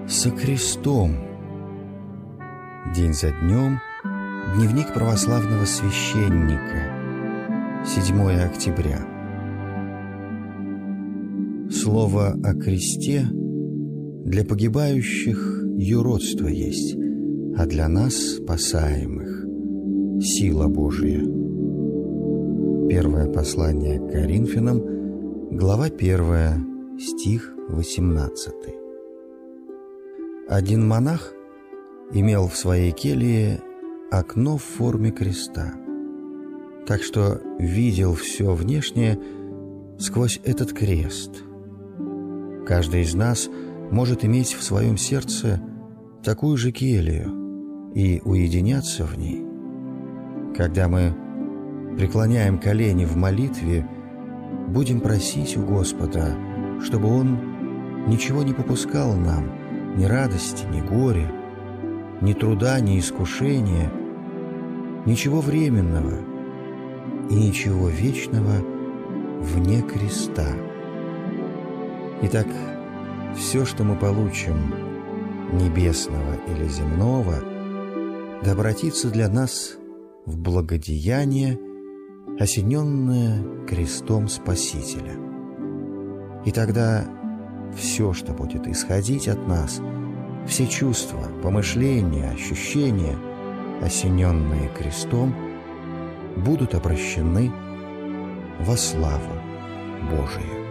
Со крестом. День за днем. Дневник православного священника. 7 октября. Слово о кресте для погибающих юродство есть, а для нас, спасаемых, сила Божия. Первое послание к Коринфянам, глава 1, стих 18. Один монах имел в своей келье окно в форме креста, так что видел все внешнее сквозь этот крест. Каждый из нас может иметь в своем сердце такую же келью и уединяться в ней. Когда мы преклоняем колени в молитве, будем просить у Господа, чтобы Он ничего не попускал нам, ни радости, ни горя, ни труда, ни искушения, ничего временного и ничего вечного вне креста. Итак, все, что мы получим, небесного или земного, да обратится для нас в благодеяние, осененное крестом Спасителя. И тогда все, что будет исходить от нас, все чувства, помышления, ощущения, осененные крестом, будут обращены во славу Божию.